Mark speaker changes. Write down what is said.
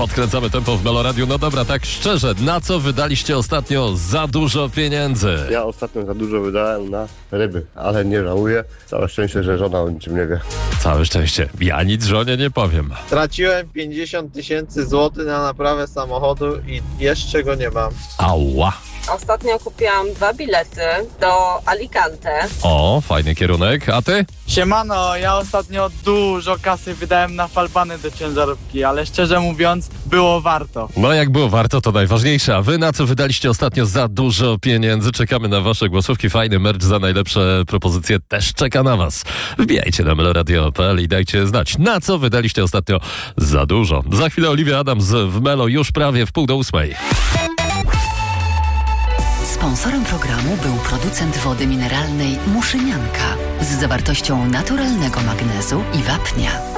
Speaker 1: Podkręcamy tempo w Meloradiu. No dobra, tak szczerze, na co wydaliście ostatnio za dużo pieniędzy?
Speaker 2: Ja ostatnio za dużo wydałem na ryby, ale nie żałuję. Całe szczęście, że żona o niczym nie wie.
Speaker 1: Całe szczęście. Ja nic żonie nie powiem.
Speaker 3: Straciłem 50 000 złotych na naprawę samochodu i jeszcze go nie mam.
Speaker 1: Ała.
Speaker 4: Ostatnio kupiłam 2 bilety do Alicante.
Speaker 1: O, fajny kierunek. A ty?
Speaker 5: Siemano, ja ostatnio dużo kasy wydałem na falbany do ciężarówki, ale szczerze mówiąc, było warto.
Speaker 1: No jak było warto, to najważniejsze. A wy na co wydaliście ostatnio za dużo pieniędzy? Czekamy na wasze głosówki. Fajny merch za najlepsze propozycje też czeka na was. Wbijajcie na meloradio.pl i dajcie znać, na co wydaliście ostatnio za dużo. Za chwilę Olivia Adams w Melo już prawie w 7:30.
Speaker 6: Sponsorem programu był producent wody mineralnej Muszynianka z zawartością naturalnego magnezu i wapnia.